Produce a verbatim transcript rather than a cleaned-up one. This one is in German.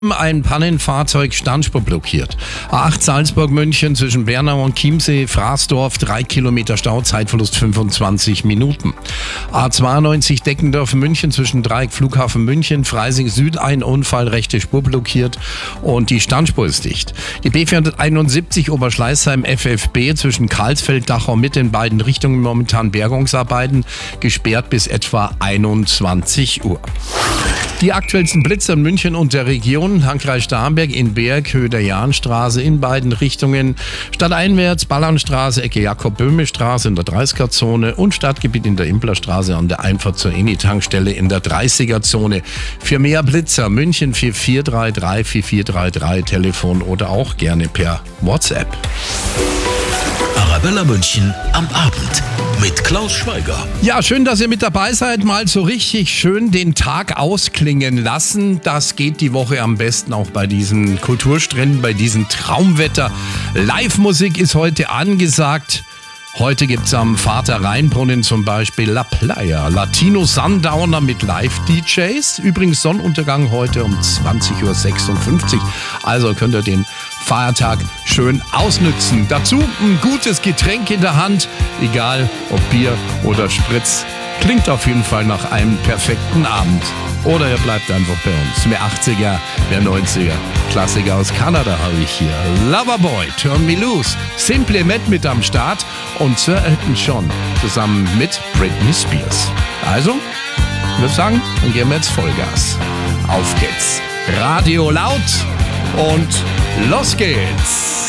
Ein Pannenfahrzeug Standspur blockiert. A acht Salzburg-München zwischen Bernau und Chiemsee, Fraßdorf, drei Kilometer Stau, Zeitverlust fünfundzwanzig Minuten. A zweiundneunzig Deckendorf-München zwischen Dreieck Flughafen München, Freising Süd, ein Unfall, rechte Spur blockiert und die Standspur ist dicht. Die B vierhunderteinundsiebzig Oberschleißheim F F B zwischen Karlsfeld, Dachau mit in beiden Richtungen momentan Bergungsarbeiten, gesperrt bis etwa einundzwanzig Uhr. Die aktuellsten Blitzer in München und der Region, Landkreis Starnberg in Berg, Höhe der Jahnstraße in beiden Richtungen, stadteinwärts Ballernstraße, Ecke Jakob-Böhme-Straße in der dreißiger-Zone und Stadtgebiet in der Implerstraße an der Einfahrt zur Eni-Tankstelle in der dreißiger-Zone. Für mehr Blitzer München vier vier drei drei vier vier drei drei, Telefon oder auch gerne per WhatsApp. Arabella München am Abend mit Klaus Schweiger. Ja, schön, dass ihr mit dabei seid. Mal so richtig schön den Tag ausklingen lassen. Das geht die Woche am besten auch bei diesen Kulturstränden, bei diesem Traumwetter. Live-Musik ist heute angesagt. Heute gibt's am Vater Rheinbrunnen zum Beispiel La Playa, Latino Sundowner mit Live-D Js. Übrigens Sonnenuntergang heute um zwanzig Uhr sechsundfünfzig. Also könnt ihr den Feiertag schön ausnützen. Dazu ein gutes Getränk in der Hand, egal ob Bier oder Spritz. Klingt auf jeden Fall nach einem perfekten Abend. Oder ihr bleibt einfach bei uns. Mehr achtziger, mehr neunziger. Klassiker aus Kanada habe ich hier. Loverboy, Turn Me Loose. Simple Matt mit am Start und Sir Elton John zusammen mit Britney Spears. Also, ich würde sagen, dann geben wir jetzt Vollgas. Auf geht's. Radio laut und los geht's.